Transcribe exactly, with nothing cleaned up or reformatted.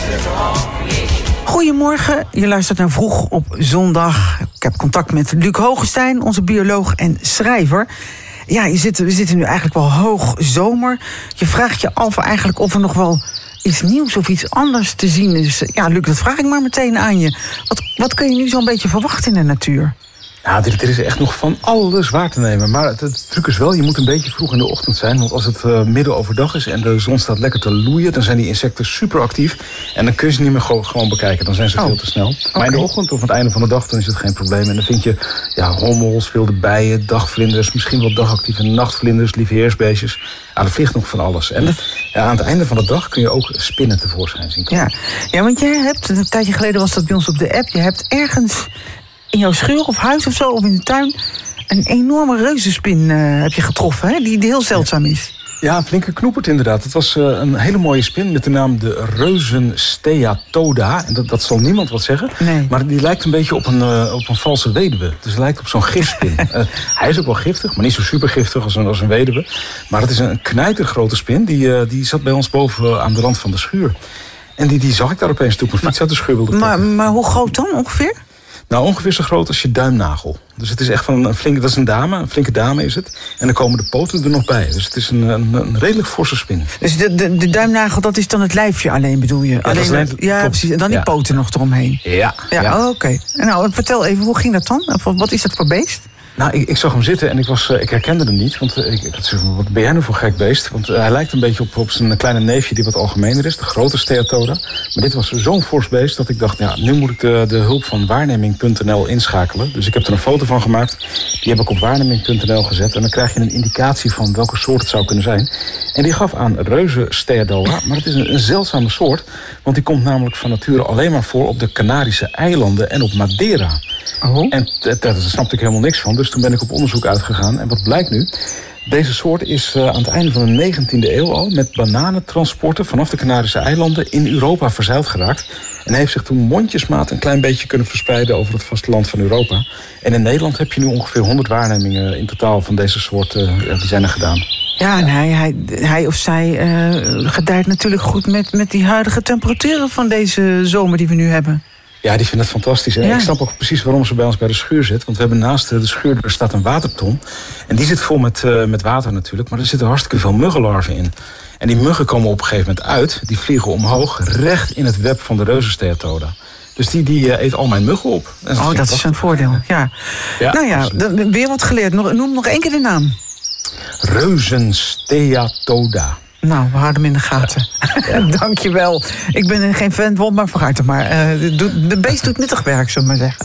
Goedemorgen, je luistert naar Vroeg op zondag. Ik heb contact met Luc Hogestein, onze bioloog en schrijver. Ja, je zit, we zitten nu eigenlijk wel hoog zomer. Je vraagt je af eigenlijk of er nog wel iets nieuws of iets anders te zien is. Ja, Luc, dat vraag ik maar meteen aan je. Wat, wat kun je nu zo'n beetje verwachten in de natuur? Ja, er, er is echt nog van alles waar te nemen. Maar het, het truc is wel, je moet een beetje vroeg in de ochtend zijn. Want als het uh, midden overdag is en de zon staat lekker te loeien, dan zijn die insecten super actief. En dan kun je ze niet meer go- gewoon bekijken. Dan zijn ze oh. veel te snel. Okay. Maar in de ochtend of aan het einde van de dag, dan is het geen probleem. En dan vind je ja, hommels, wilde bijen, dagvlinders, misschien wel dagactieve nachtvlinders, lieve heersbeestjes. Ja, er vliegt nog van alles. En ja, aan het einde van de dag kun je ook spinnen tevoorschijn zien komen. Ja. ja, want jij hebt, een tijdje geleden was dat bij ons op de app, je hebt ergens in jouw schuur of huis of zo, of in de tuin, een enorme reuzenspin uh, heb je getroffen, hè? Die, die heel zeldzaam is. Ja, een flinke knoepert inderdaad. Het was uh, een hele mooie spin met de naam de Reuzensteatoda. En dat, dat zal niemand wat zeggen. Nee. Maar die lijkt een beetje op een, uh, op een valse weduwe. Dus hij lijkt op zo'n gifspin. uh, hij is ook wel giftig, maar niet zo super giftig als een, als een weduwe. Maar het is een knijtergrote spin. Die, uh, die zat bij ons boven aan de rand van de schuur. En die, die zag ik daar opeens toen ik mijn fiets uit de schuur wilde pakken. Maar, maar hoe groot dan ongeveer? Nou, ongeveer zo groot als je duimnagel. Dus het is echt van een flinke, dat is een dame, een flinke dame is het. En dan komen de poten er nog bij. Dus het is een, een, een redelijk forse spin. Dus de, de, de duimnagel, dat is dan het lijfje alleen, bedoel je? Ja, alleen, alleen, ja precies. En dan die ja. poten nog eromheen. Ja. Ja, ja. Oh, oké. Okay. Nou, vertel even, hoe ging dat dan? Wat is dat voor beest? Nou, ik, ik zag hem zitten en ik, was, ik herkende hem niet. Want ik, ik had zoiets, wat ben jij nou voor gek beest? Want uh, hij lijkt een beetje op, op zijn kleine neefje die wat algemener is. De grote Steatoda. Maar dit was zo'n fors beest dat ik dacht, ja, nu moet ik de, de hulp van waarneming punt n l inschakelen. Dus ik heb er een foto van gemaakt. Die heb ik op waarneming punt n l gezet. En dan krijg je een indicatie van welke soort het zou kunnen zijn. En die gaf aan Reuzensteatoda. Maar het is een, een zeldzame soort. Want die komt namelijk van nature alleen maar voor op de Canarische eilanden en op Madeira. Oh. En daar snapte ik helemaal niks van. Dus toen ben ik op onderzoek uitgegaan. En wat blijkt nu? Deze soort is uh, aan het einde van de negentiende eeuw al met bananentransporten vanaf de Canarische eilanden in Europa verzeild geraakt. En heeft zich toen mondjesmaat een klein beetje kunnen verspreiden over het vasteland van Europa. En in Nederland heb je nu ongeveer honderd waarnemingen in totaal van deze soort, uh, die zijn er gedaan. Ja, en hij, hij, hij of zij uh, gedijt natuurlijk goed met, met die huidige temperaturen van deze zomer die we nu hebben. Ja, die vinden het fantastisch. En ja. Ik snap ook precies waarom ze bij ons bij de schuur zit. Want we hebben naast de schuur er staat een waterton. En die zit vol met, uh, met water natuurlijk. Maar er zitten hartstikke veel muggenlarven in. En die muggen komen op een gegeven moment uit. Die vliegen omhoog, recht in het web van de Reuzensteatoda. Dus die, die uh, eet al mijn muggen op. Dat oh, dat is een voordeel, ja. ja nou ja, absoluut. Weer wat geleerd. Noem nog één keer de naam. Reuzensteatoda. Nou, we houden hem in de gaten. Ja. Dank je wel. Ik ben geen fan, maar vooruit er maar. Uh, de beest doet nuttig werk, zullen we maar zeggen.